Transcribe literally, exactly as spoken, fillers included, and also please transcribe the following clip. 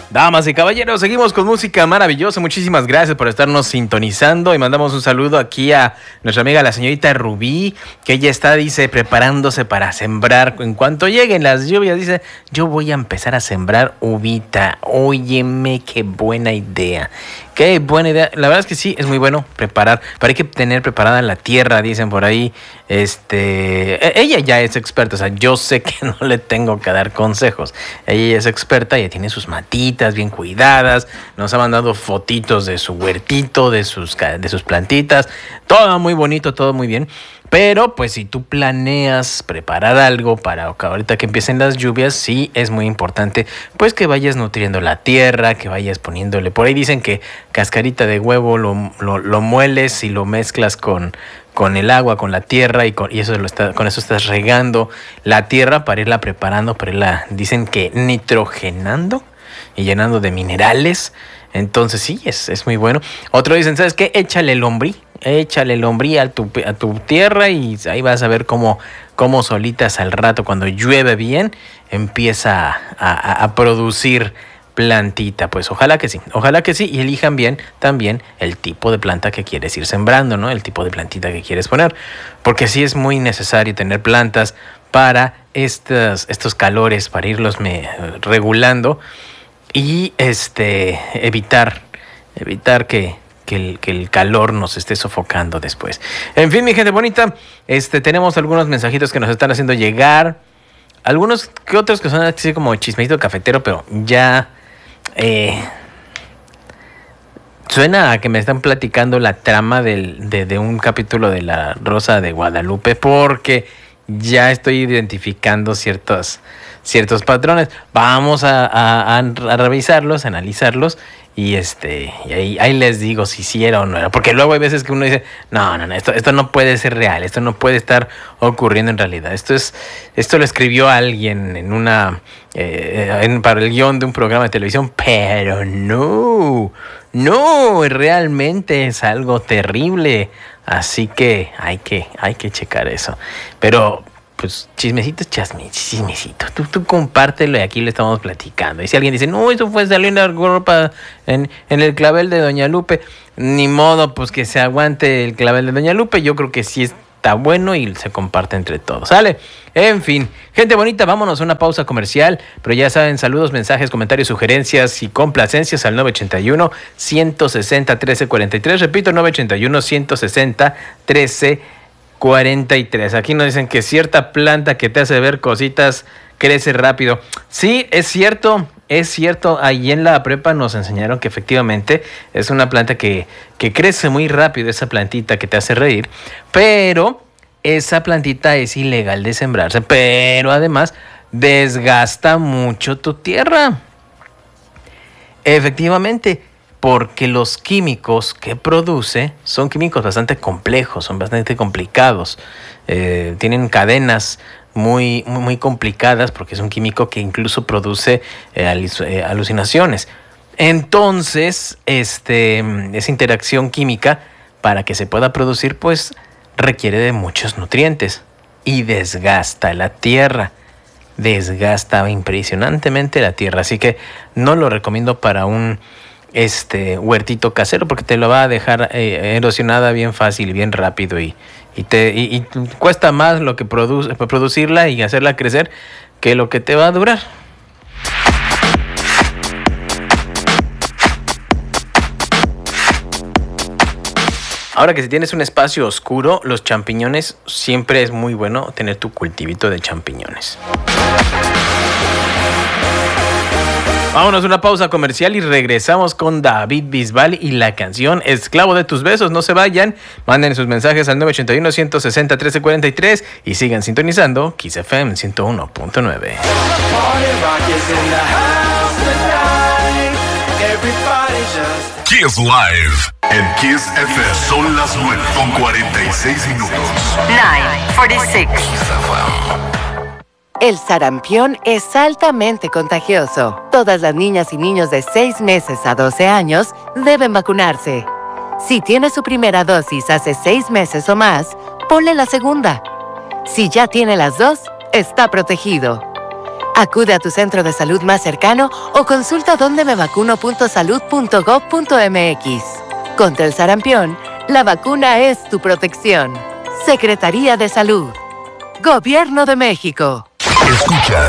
Damas y caballeros, seguimos con música maravillosa. Muchísimas gracias por estarnos sintonizando y mandamos un saludo aquí a nuestra amiga la señorita Rubí, que ella está, dice, preparándose para sembrar. En cuanto lleguen las lluvias, dice, yo voy a empezar a sembrar uvita. Óyeme, qué buena idea. Qué buena idea. La verdad es que sí, es muy bueno preparar, pero hay que tener preparada la tierra, dicen por ahí. Este, ella ya es experta, o sea, yo sé que no le tengo que dar consejos. Ella ya es experta, ella tiene sus matitas bien cuidadas, nos ha mandado fotitos de su huertito, de sus, de sus plantitas, todo muy bonito, todo muy bien. Pero pues si tú planeas preparar algo para ahorita que empiecen las lluvias, sí es muy importante pues que vayas nutriendo la tierra, que vayas poniéndole. Por ahí dicen que cascarita de huevo lo, lo, lo mueles y lo mezclas con, con el agua, con la tierra y, con, y eso lo está, con eso estás regando la tierra para irla preparando, para irla, dicen que nitrogenando y llenando de minerales. Entonces sí, es, es muy bueno. Otro dicen, ¿sabes qué? Échale lombrí. Échale lombrí a tu, a tu tierra y ahí vas a ver cómo, cómo solitas al rato, cuando llueve bien, empieza a, a, a producir plantita. Pues ojalá que sí, ojalá que sí. Y elijan bien también el tipo de planta que quieres ir sembrando, ¿no? El tipo de plantita que quieres poner. Porque sí es muy necesario tener plantas para estos, estos calores, para irlos me, regulando y este evitar, evitar que... Que el, que el calor nos esté sofocando después. En fin, mi gente bonita, este, tenemos algunos mensajitos que nos están haciendo llegar. Algunos que otros que son así como chismecito cafetero, pero ya eh, suena a que me están platicando la trama del, de, de un capítulo de La Rosa de Guadalupe, porque ya estoy identificando ciertos, ciertos patrones. Vamos a, a, a revisarlos, a analizarlos. Y este y ahí, ahí les digo si sí era o no era. Porque luego hay veces que uno dice, no, no, no, esto, esto no puede ser real, esto no puede estar ocurriendo en realidad. Esto es, esto lo escribió alguien en una eh, en, para el guión de un programa de televisión, pero no, no, realmente es algo terrible. Así que hay que, hay que checar eso. Pero pues chismecito, chismecito. Tú, tú compártelo y aquí le estamos platicando. Y si alguien dice, no, eso fue saliendo la ropa en, en el clavel de Doña Lupe, ni modo, pues que se aguante el clavel de Doña Lupe. Yo creo que sí está bueno y se comparte entre todos. ¿Sale? En fin, gente bonita, vámonos a una pausa comercial. Pero ya saben, saludos, mensajes, comentarios, sugerencias y complacencias al nueve ochenta y uno, ciento sesenta, trece cuarenta y tres. Repito, nueve ochenta y uno, ciento sesenta, trece cuarenta y tres. Aquí nos dicen que cierta planta que te hace ver cositas crece rápido. Sí, es cierto, es cierto. Ahí en la prepa nos enseñaron que efectivamente es una planta que, que crece muy rápido, esa plantita que te hace reír. Pero esa plantita es ilegal de sembrarse, pero además desgasta mucho tu tierra. Efectivamente, porque los químicos que produce son químicos bastante complejos, son bastante complicados, eh, tienen cadenas muy, muy, muy complicadas, porque es un químico que incluso produce eh, alucinaciones. Entonces, este, esa interacción química, para que se pueda producir, pues requiere de muchos nutrientes y desgasta la tierra. Desgasta impresionantemente la tierra, así que no lo recomiendo para un este huertito casero, porque te lo va a dejar eh, erosionada bien fácil y bien rápido y, y, te, y, y cuesta más lo que produce, producirla y hacerla crecer que lo que te va a durar. Ahora que si tienes un espacio oscuro, los champiñones, siempre es muy bueno tener tu cultivito de champiñones. Vámonos a una pausa comercial y regresamos con David Bisbal y la canción Esclavo de tus besos. No se vayan, manden sus mensajes al nueve ochenta y uno, ciento sesenta, trece cuarenta y tres y sigan sintonizando Kiss F M ciento uno punto nueve. Kiss Live en Kiss F M. Son las nueve con cuarenta y seis minutos. nueve cuarenta y seis. El sarampión es altamente contagioso. Todas las niñas y niños de seis meses a doce años deben vacunarse. Si tiene su primera dosis hace seis meses o más, ponle la segunda. Si ya tiene las dos, está protegido. Acude a tu centro de salud más cercano o consulta donde me vacuno punto salud punto gov punto m x. Contra el sarampión, la vacuna es tu protección. Secretaría de Salud. Gobierno de México. Escucha